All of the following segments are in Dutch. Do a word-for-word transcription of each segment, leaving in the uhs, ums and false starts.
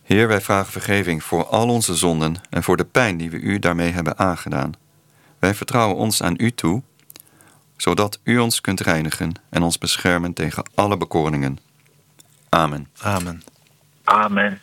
Heer, wij vragen vergeving voor al onze zonden en voor de pijn die we u daarmee hebben aangedaan. Wij vertrouwen ons aan u toe, zodat u ons kunt reinigen en ons beschermen tegen alle bekoringen. Amen. Amen. Amen.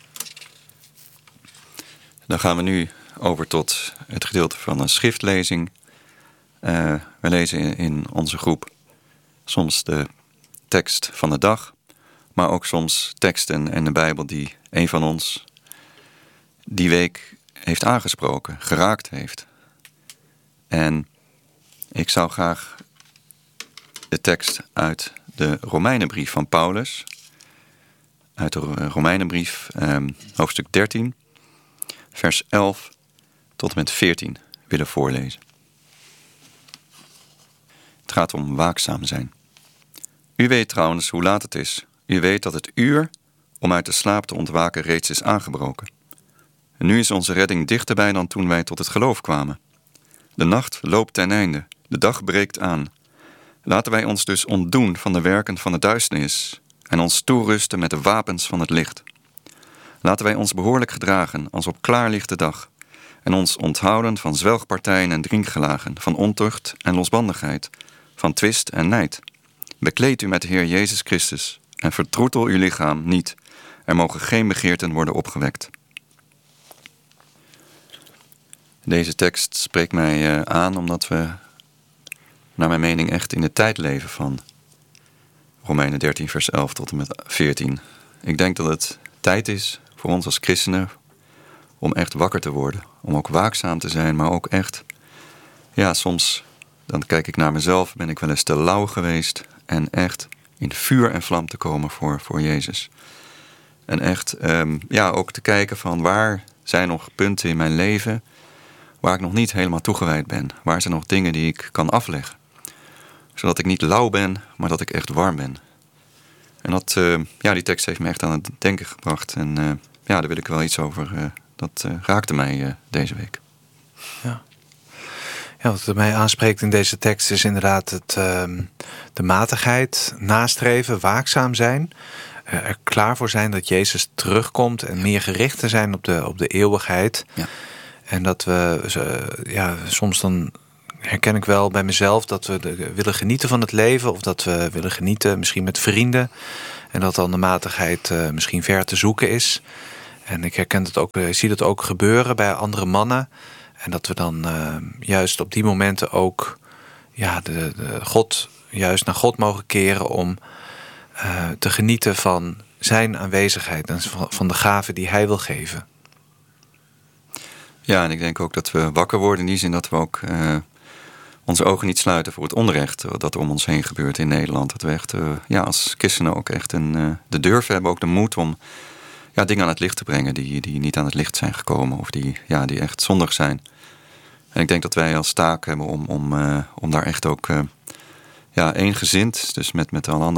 Dan gaan we nu over tot het gedeelte van een schriftlezing. Uh, we lezen in, in onze groep soms de tekst van de dag, maar ook soms teksten en de Bijbel die een van ons die week heeft aangesproken, geraakt heeft. En ik zou graag de tekst uit de Romeinenbrief van Paulus, uit de Romeinenbrief, um, hoofdstuk dertien, vers elf tot en met veertien willen voorlezen. Het gaat om waakzaam zijn. U weet trouwens hoe laat het is. U weet dat het uur om uit de slaap te ontwaken reeds is aangebroken. En nu is onze redding dichterbij dan toen wij tot het geloof kwamen. De nacht loopt ten einde, de dag breekt aan. Laten wij ons dus ontdoen van de werken van de duisternis en ons toerusten met de wapens van het licht. Laten wij ons behoorlijk gedragen als op klaarlichte dag en ons onthouden van zwelgpartijen en drinkgelagen, van ontucht en losbandigheid, van twist en nijd. Bekleed u met de Heer Jezus Christus en vertroetel uw lichaam niet. Er mogen geen begeerten worden opgewekt. Deze tekst spreekt mij uh, aan omdat we, naar mijn mening, echt in de tijd leven van Romeinen dertien vers elf tot en met veertien. Ik denk dat het tijd is voor ons als christenen om echt wakker te worden. Om ook waakzaam te zijn, maar ook echt, ja, soms, dan kijk ik naar mezelf, ben ik wel eens te lauw geweest en echt in vuur en vlam te komen voor, voor Jezus. En echt, um, ja, ook te kijken van waar zijn nog punten in mijn leven waar ik nog niet helemaal toegewijd ben. Waar zijn nog dingen die ik kan afleggen. Zodat ik niet lauw ben, maar dat ik echt warm ben. En dat, uh, ja, die tekst heeft me echt aan het denken gebracht. En uh, ja, daar wil ik wel iets over. Uh, dat uh, raakte mij uh, deze week. Ja. Ja, wat er mij aanspreekt in deze tekst is inderdaad het, uh, de matigheid, nastreven, waakzaam zijn. Uh, er klaar voor zijn dat Jezus terugkomt en meer gericht te zijn op de, op de eeuwigheid. Ja. En dat we, uh, ja, soms dan herken ik wel bij mezelf dat we de, willen genieten van het leven. Of dat we willen genieten misschien met vrienden. En dat dan de matigheid uh, misschien ver te zoeken is. En ik herken het ook, ik zie dat ook gebeuren bij andere mannen. En dat we dan uh, juist op die momenten ook ja, de, de God, juist naar God mogen keren om uh, te genieten van zijn aanwezigheid en van, van de gaven die hij wil geven. Ja, en ik denk ook dat we wakker worden in die zin dat we ook uh, onze ogen niet sluiten voor het onrecht dat er om ons heen gebeurt in Nederland. Dat we echt uh, ja, als christenen ook echt een, uh, de durf hebben, ook de moed om ja, dingen aan het licht te brengen die, die niet aan het licht zijn gekomen of die, ja, die echt zondig zijn. En ik denk dat wij als taak hebben om, om, uh, om daar echt ook uh, ja, eensgezind, dus met, met alle andere